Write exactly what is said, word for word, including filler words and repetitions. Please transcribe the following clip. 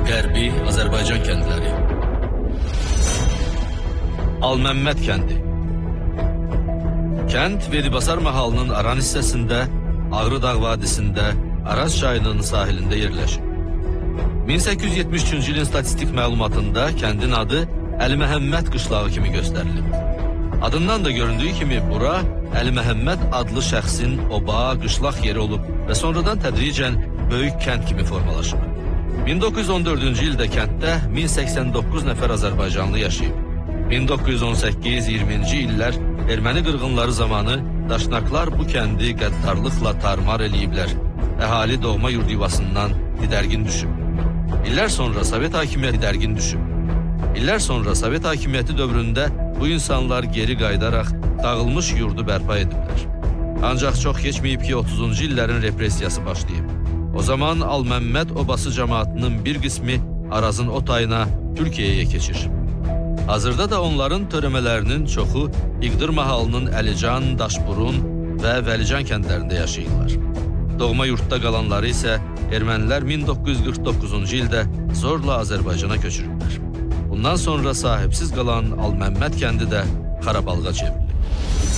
Qərbi Azərbaycan kəndləri. Alməmməd kəndi. Kənd Vedibasar mahalının Aran hissəsində, Ağrı Dağ vadisində, Araz çayının sahilində yerləşir. min səkkiz yüz yetmiş üçüncü ilin statistik məlumatında kəndin adı Əli Məhəmməd qışlağı kimi göstərilib. Adından da göründüyü kimi bura Əli Məhəmməd adlı şəxsin oba, qışlaq yeri olub və sonradan tədricən böyük kənd kimi formalaşıb. min doqquz yüz on dördüncü ildə kənddə min səksən doqquz nəfər Azərbaycanlı yaşayıb. min doqquz yüz on səkkiz iyirminci illər erməni qırğınları zamanı daşnaqlar bu kəndi qəddarlıqla tarmar eləyiblər. Əhali doğma yurd yuvasından didərgin düşüb. İllər sonra Sovet hakimiyyəti didərgin düşüb. İllər sonra Sovet hakimiyyəti dövründə bu insanlar geri qayıdaraq dağılmış yurdu bərpa ediblər. Ancaq çox keçməyib ki, otuzuncu illərin repressiyası başlayıb. O zaman Alməmməd obası cəmaatının bir qismi Arazın o tayına Türkiyəyə keçir. Hazırda da onların törəmələrinin çoxu İqdır mahalının Əlican, Daşburun və Vəlican kəndlərində yaşayırlar. Doğma yurtda qalanları isə ermənilər min doqquz yüz qırx doqquzuncu ildə zorla Azərbaycana köçürüblər. Bundan sonra sahibsiz qalan Alməmməd kəndi də xarabalığa çevrilir.